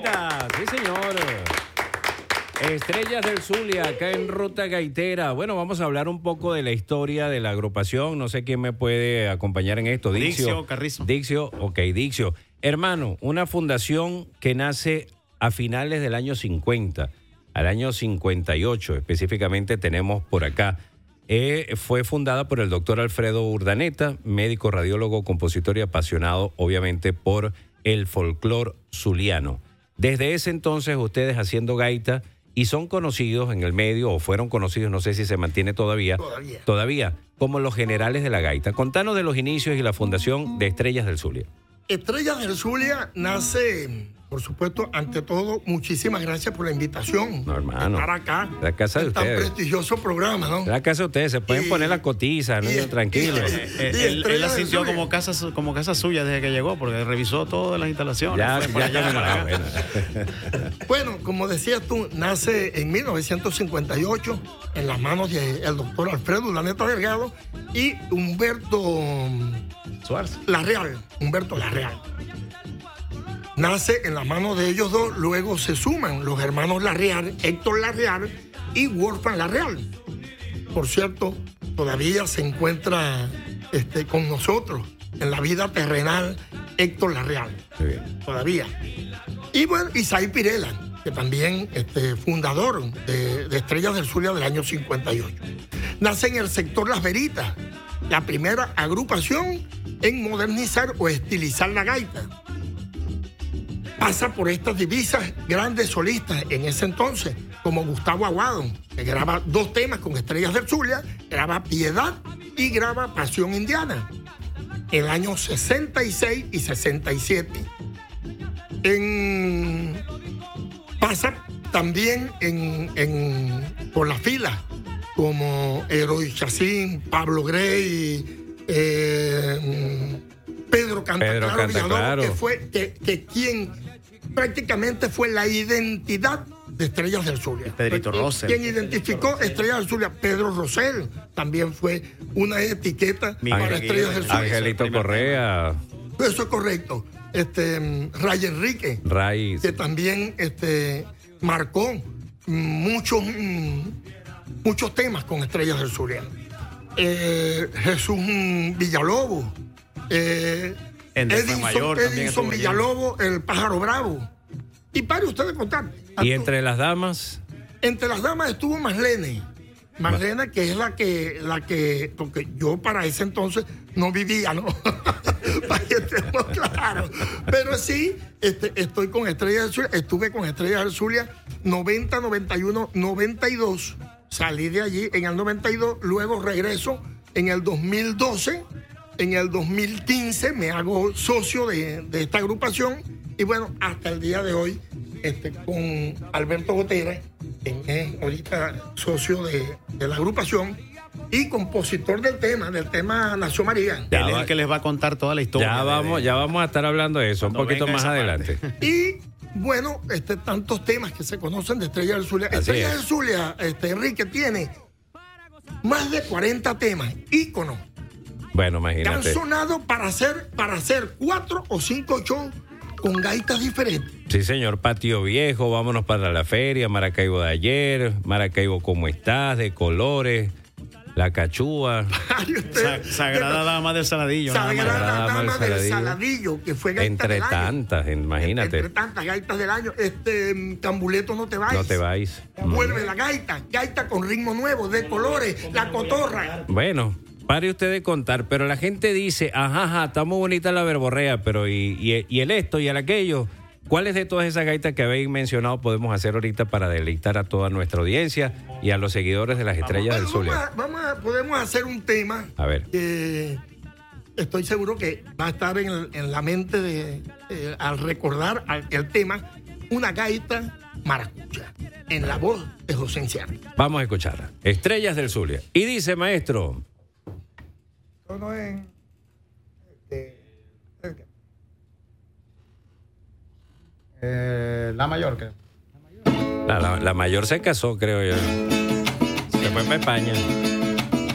gaita, sí señor. Estrellas del Zulia, acá en Ruta Gaitera. Bueno, vamos a hablar un poco de la historia de la agrupación. No sé quién me puede acompañar en esto. Dixio Carrizo. Dixio, ok, Dixio. Hermano, una fundación que nace a finales del año 50, al año 58 específicamente tenemos por acá. Fue fundada por el doctor Alfredo Urdaneta, médico, radiólogo, compositor y apasionado, obviamente, por el folclor zuliano. Desde ese entonces, ustedes haciendo gaita y son conocidos en el medio, o fueron conocidos, no sé si se mantiene todavía, como los generales de la gaita. Contanos de los inicios y la fundación de Estrellas del Zulia. Estrellas del Zulia nace, por supuesto, ante todo, muchísimas gracias por la invitación. No, hermano. Estar acá. La casa de ustedes. Tan prestigioso programa, ¿no? La casa de ustedes, se pueden poner la cotiza, ¿no? Tranquilo. Él la sintió como casa suya desde que llegó, porque revisó todas las instalaciones. Bueno, como decías tú, nace en 1958 en las manos del doctor Alfredo Urdaneta Delgado y Humberto Larreal. Nace en las manos de ellos dos, luego se suman los hermanos Larreal, Héctor Larreal y Wolfgang Larreal. Por cierto, todavía se encuentra con nosotros en la vida terrenal Héctor Larreal. Todavía. Y bueno, Isaí Pirela, que también fundador de Estrellas del Zulia del año 58. Nace en el sector Las Veritas, la primera agrupación en modernizar o estilizar la gaita. Pasa por estas divisas grandes solistas en ese entonces, como Gustavo Aguado, que graba 2 temas con Estrellas del Zulia, graba Piedad y graba Pasión Indiana, en el año 66 y 67. Pasa también por las filas, como Eroy Chacín, Pablo Grey, Pedro Cantaclaro Villalobos, que fue quien prácticamente fue la identidad de Estrellas del Zulia. Pedrito Rosell. Quien identificó Estrellas del Zulia. Pedro Rosell también fue una etiqueta para Estrellas del Zulia. Angelito Correa. Eso es correcto. Ray Enrique, que también marcó muchos temas con Estrellas del Zulia. Jesús Villalobos, Edison Villalobos, el Pájaro Bravo. Y para ustedes contar. ¿Y entre las damas? Entre las damas estuvo Marlene, que es la que, porque yo para ese entonces no vivía, ¿no? Para que estemos claros. Pero sí, estoy con Estrellas del Zulia, estuve con Estrellas del Zulia 90, 91, 92. Salí de allí en el 92, luego regreso en el 2012, en el 2015 me hago socio de esta agrupación y bueno, hasta el día de hoy con Alberto Gotera, quien es ahorita socio de la agrupación y compositor del tema Nació María. Él es el que les va a contar toda la historia. Ya vamos a estar hablando de eso un poquito más adelante. Y bueno, tantos temas que se conocen de Estrellas del Zulia. Estrellas del Zulia, Enrique, tiene más de 40 temas, íconos. Bueno, imagínate. Que han sonado para hacer 4 o 5 shows con gaitas diferentes. Sí, señor. Patio Viejo, vámonos para la feria, Maracaibo de ayer, Maracaibo ¿cómo estás? De colores, La Cachúa. Sagrada Dama del Saladillo. Sagrada Dama del Saladillo, que fue gaita entre del tantas, año. imagínate. Entre tantas gaitas del año. Cambuleto No Te Vais. No te vais. Vuelve la gaita con ritmo nuevo, de colores, La Cotorra. Bueno, pare usted de contar, pero la gente dice, ajá, está muy bonita la verborrea, pero y el esto y el aquello. ¿Cuáles de todas esas gaitas que habéis mencionado podemos hacer ahorita para deleitar a toda nuestra audiencia y a los seguidores de las Estrellas del Zulia? Podemos hacer un tema que estoy seguro que va a estar en la mente al recordar el tema, una gaita maracucha, en la voz de José Enciano. Vamos a escucharla. Estrellas del Zulia. Y dice, maestro. No es... la mayor, creo. La mayor se casó, creo yo. Se fue para España.